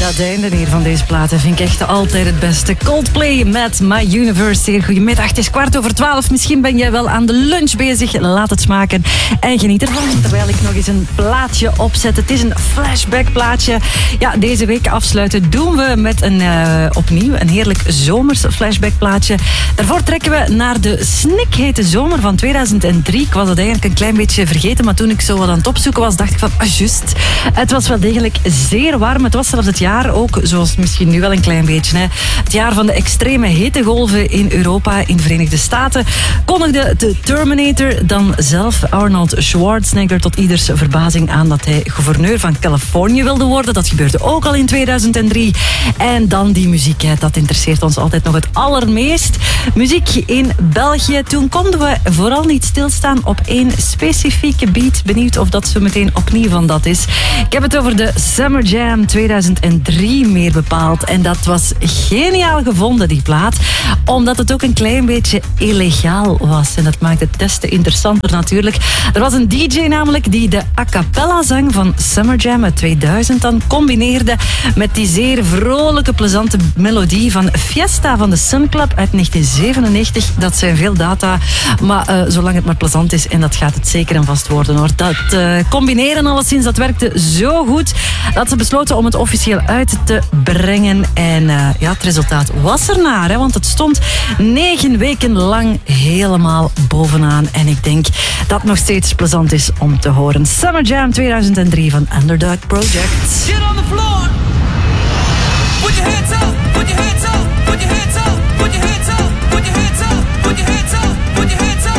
dat einde hier van deze platen vind ik echt altijd het beste. Coldplay met My Universe. Zeer goedemiddag, het is 11:15. Misschien ben jij wel aan de lunch bezig. Laat het smaken en geniet ervan. Terwijl ik nog eens een plaatje opzet. Het is een flashback plaatje. Ja, deze week afsluiten doen we met opnieuw een heerlijk zomers flashback plaatje. Daarvoor trekken we naar de snikhete zomer van 2003. Ik was dat eigenlijk een klein beetje vergeten, maar toen ik zo wat aan het opzoeken was, dacht ik van, juist. Het was wel degelijk zeer warm. Het was zelfs het jaar ook, zoals misschien nu wel een klein beetje, hè, het jaar van de extreme hittegolven in Europa, in de Verenigde Staten, kondigde de Terminator dan zelf, Arnold Schwarzenegger, tot ieders verbazing aan dat hij gouverneur van Californië wilde worden. Dat gebeurde ook al in 2003. En dan die muziek, hè, dat interesseert ons altijd nog het allermeest. Muziek in België. Toen konden we vooral niet stilstaan op één specifieke beat. Benieuwd of dat zo meteen opnieuw van dat is. Ik heb het over de Summer Jam 2003 meer bepaald. En dat was geniaal gevonden, die plaat. Omdat het ook een klein beetje illegaal was. En dat maakt het des te interessanter natuurlijk. Er was een DJ namelijk die de a cappella zang van Summer Jam uit 2000 dan combineerde met die zeer vrolijke, plezante melodie van Fiesta van de Sun Club uit 1997. Dat zijn veel data, maar zolang het maar plezant is, en dat gaat het zeker en vast worden hoor. Dat combineren alleszins, dat werkte zo goed dat ze besloten om het officieel uit te brengen. En ja, het resultaat was ernaar, hè, want het stond 9 weken lang helemaal bovenaan. En ik denk dat het nog steeds plezant is om te horen. Summer Jam 2003 van Underdog Project. Get on the floor. Put your hands up. Put your hands up. Put your hands up. Put your hands up. Put your hands up. Put your hands up. Put your hands up.